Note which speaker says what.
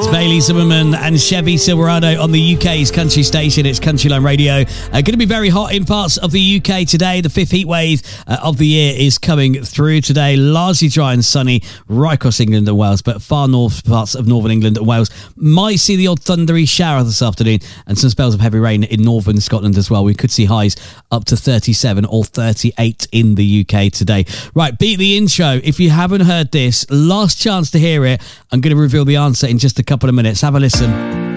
Speaker 1: Bailey Zimmerman and Chevy Silverado on the UK's country station. It's Country Line Radio. Going to be very hot in parts of the UK today. The fifth heat wave of the year is coming through today. Largely dry and sunny right across England and Wales, but far north parts of northern England and Wales might see the odd thundery shower this afternoon and some spells of heavy rain in northern Scotland as well. We could see highs up to 37 or 38 in the UK today. Right, beat the intro. If you haven't heard this, last chance to hear it. I'm going to reveal the answer in just a couple of minutes. Have a listen.